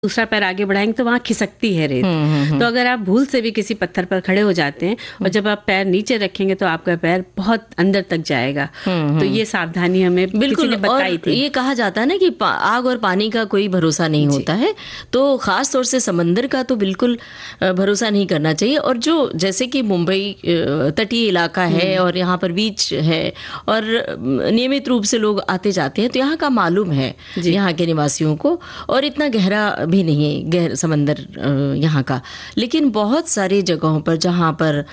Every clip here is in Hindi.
दूसरा पैर आगे बढ़ाएंगे तो वहाँ खिसकती है रेत। तो अगर आप भूल से भी किसी पत्थर पर खड़े हो जाते हैं और जब आप पैर नीचे रखेंगे तो आपका पैर बहुत अंदर तक जाएगा। तो ये सावधानी हमें किसी ने बताई थी। ये कहा जाता है ना कि आग और पानी का कोई भरोसा नहीं होता है, तो खास तौर से समंदर का तो बिल्कुल भरोसा नहीं करना चाहिए। और जो जैसे कि मुंबई तटीय इलाका है और यहाँ पर बीच है और नियमित रूप से लोग आते जाते हैं, तो यहाँ का मालूम है यहाँ के निवासियों को, और इतना गहरा भी नहीं है गहरा समंदर यहाँ का। लेकिन बहुत सारी जगहों पर जहाँ पर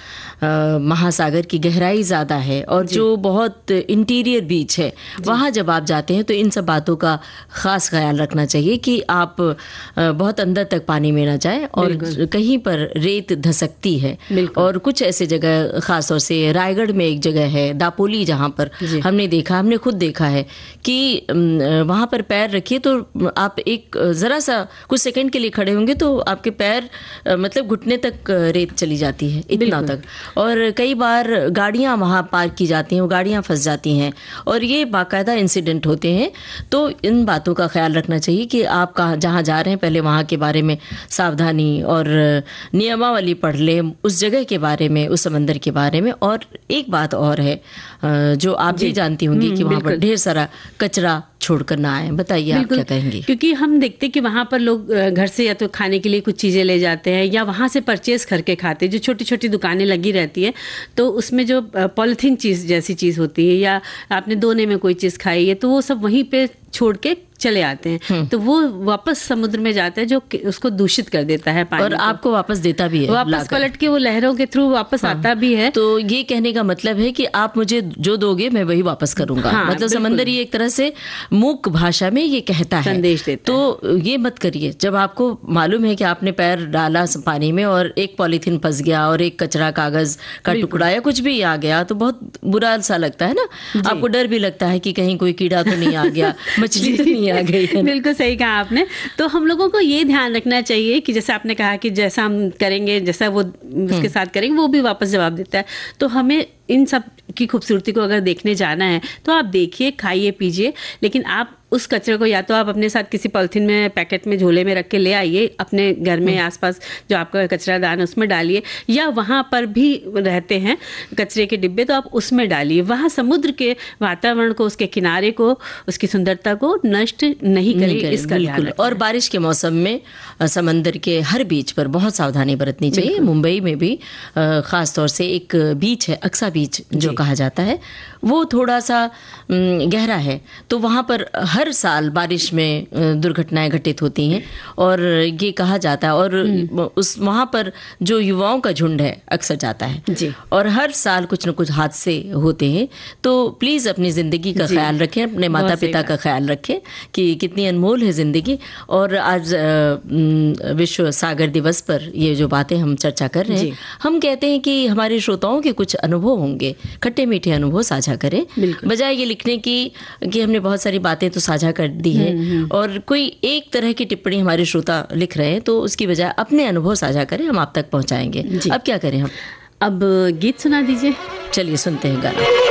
महासागर की गहराई ज़्यादा है और जो बहुत इंटीरियर बीच है, वहाँ जब आप जाते हैं तो इन सब बातों का ख़ास ख्याल रखना चाहिए कि आप बहुत अंदर तक पानी में ना जाए और कहीं पर रेत धसकती है। और कुछ ऐसे जगह, ख़ास तौर से रायगढ़ में एक जगह है दापोली, जहाँ पर हमने खुद देखा है कि वहाँ पर पैर रखिए तो आप एक ज़रा सा कुछ सेकंड के लिए खड़े होंगे तो आपके पैर मतलब घुटने तक रेत चली जाती है, इतना तक। और कई बार गाड़ियां वहां पार्क की जाती हैं, वो गाड़ियां फंस जाती हैं और ये बाकायदा इंसिडेंट होते हैं। तो इन बातों का ख्याल रखना चाहिए कि आप जहां जा रहे हैं पहले वहां के बारे में सावधानी और नियमावली पढ़ लें, उस जगह के बारे में, उस समंदर के बारे में। और एक बात और है जो आप भी जानती होंगी कि वहां पर ढेर सारा कचरा छोड़कर ना आए। बताइए आप क्या कहेंगी? क्योंकि हम देखते हैं कि वहाँ पर लोग घर से या तो खाने के लिए कुछ चीज़ें ले जाते हैं या वहाँ से परचेज करके खाते हैं। जो छोटी छोटी दुकानें लगी रहती है तो उसमें जो पॉलीथीन चीज़ जैसी चीज़ होती है या आपने दोने में कोई चीज़ खाई है तो वो सब वहीं पे छोड़ के चले आते हैं, तो वो वापस समुद्र में जाता है जो उसको दूषित कर देता है पानी और आपको वापस देता भी है, वापस पलट के वो लहरों के थ्रू वापस आता भी है। तो ये कहने का मतलब है कि आप मुझे जो दोगे मैं वही वापस करूंगा। मतलब समंदर ये एक तरह से मूक भाषा में ये कहता है, संदेश देता है। तो ये मत करिए। जब आपको मालूम है कि आपने पैर डाला पानी में और एक पॉलीथीन फंस गया और एक कचरा कागज का टुकड़ा या कुछ भी आ गया तो बहुत बुरा सा लगता है ना। आपको डर भी लगता है कि कहीं कोई कीड़ा तो नहीं आ गया, मछली तो नहीं आ गई है। बिल्कुल सही कहा आपने। तो हम लोगों को ये ध्यान रखना चाहिए कि जैसे आपने कहा कि जैसा हम करेंगे, जैसा वो उसके साथ करेंगे, वो भी वापस जवाब देता है। तो हमें इन सब की खूबसूरती को अगर देखने जाना है तो आप देखिए, खाइए, पीजिए, लेकिन आप उस कचरे को या तो आप अपने साथ किसी पॉलिथीन में, पैकेट में, झोले में रख के ले आइए, अपने घर में आसपास जो आपका कचरा दान उसमें डालिए, या वहाँ पर भी रहते हैं कचरे के डिब्बे तो आप उसमें डालिए। वहाँ समुद्र के वातावरण को, उसके किनारे को, उसकी सुंदरता को नष्ट नहीं करें, इसका ध्यान रखें। और बारिश के मौसम में समंदर के हर बीच पर बहुत सावधानी बरतनी चाहिए। मुंबई में भी खास तौर से एक बीच है, अक्सा बीच जो कहा जाता है, वो थोड़ा सा गहरा है, तो वहाँ पर हर साल बारिश में दुर्घटनाएं घटित होती हैं और ये कहा जाता है। और उस वहाँ पर जो युवाओं का झुंड है अक्सर जाता है जी। और हर साल कुछ न कुछ हादसे होते हैं। तो प्लीज़ अपनी ज़िंदगी का ख्याल रखें, अपने माता पिता का ख्याल रखें कि कितनी अनमोल है ज़िंदगी। और आज विश्व सागर दिवस पर ये जो बातें हम चर्चा कर रहे हैं, हम कहते हैं कि हमारे श्रोताओं के कुछ अनुभव होंगे, खट्टे मीठे अनुभव साझा करें, बजाय ये लिखने की कि हमने बहुत सारी बातें तो साझा कर दी है और कोई एक तरह की टिप्पणी हमारे श्रोता लिख रहे हैं, तो उसकी बजाय अपने अनुभव साझा करें, हम आप तक पहुंचाएंगे। अब क्या करें हम? अब गीत सुना दीजिए। चलिए सुनते हैं गाना।